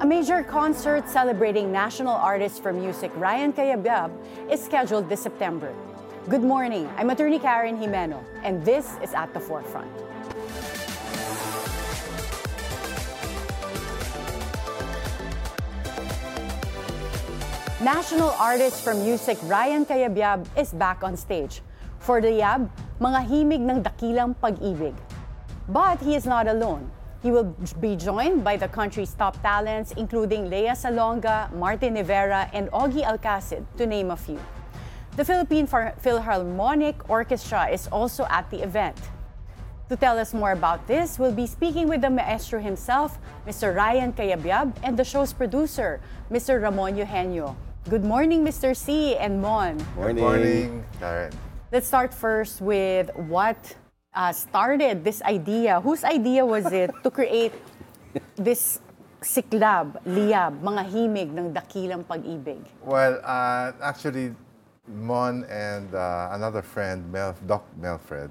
A major concert celebrating national artist for music Ryan Cayabyab is scheduled this September. Good morning, I'm attorney Karen Jimeno, and this is At the Forefront. National artist for music Ryan Cayabyab is back on stage. For the Yab, mga himig ng dakilang pag-ibig. But he is not alone. He will be joined by the country's top talents, including Lea Salonga, Martin Rivera, and Ogie Alcacid, to name a few. The Philippine Philharmonic Orchestra is also at the event. To tell us more about this, we'll be speaking with the maestro himself, Mr. Ryan Cayabyab, and the show's producer, Mr. Ramon Eugenio. Good morning, Mr. C and Mon. Good morning, Karen. Let's start first with what started this idea. Whose idea was it to create this siklab, liyab, mga himig ng dakilang pag-ibig? Well, actually, Mon and another friend, Doc Melfred,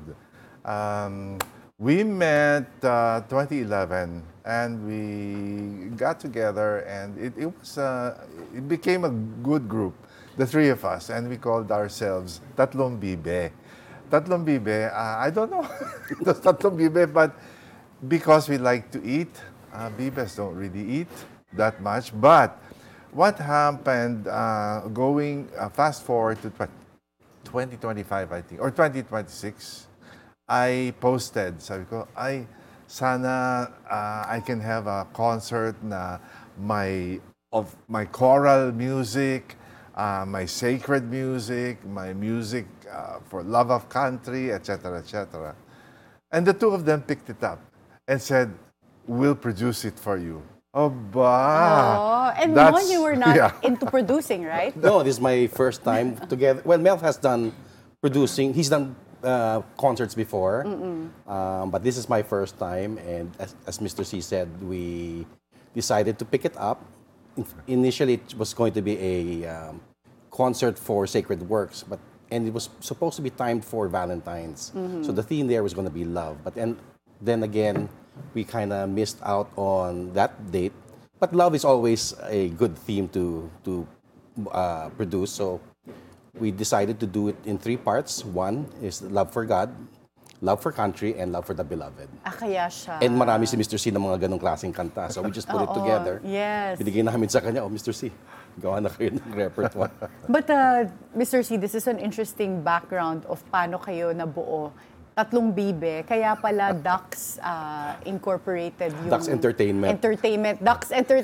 we met 2011 and we got together, and it became a good group, the three of us, and we called ourselves Tatlong Bibe. Tatlong Bibe, I don't know it was Tatlong Bibe, but because we like to eat, Bibes don't really eat that much. But what happened, going fast forward to 2025, I think, or 2026, I posted, sabi ko, sana I can have a concert na of my choral music, my sacred music, my music for love of country, etc., etc. And the two of them picked it up and said, we'll produce it for you. Oh, bah! And Mon, you were not into producing, right? No, this is my first time together. Well, Mel has done producing. He's done concerts before, but this is my first time. And as Mr. C said, we decided to pick it up. Initially, it was going to be a concert for sacred works, and it was supposed to be timed for Valentine's. So the theme there was going to be love. But then again, we kind of missed out on that date. But love is always a good theme to produce. So we decided to do it in three parts. One is love for God, love for country, and love for the beloved. Kaya siya. And marami si Mr. C ng mga ganong klaseng kanta. So we just put it together. Yes. Binigay namin sa kanya, Mr. C, gawa na kayo ng repertoire. But Mr. C, this is an interesting background of paano kayo nabuo. Tatlong Bibe, kaya pala Ducks Incorporated yung... Ducks Entertainment. Ducks Entertainment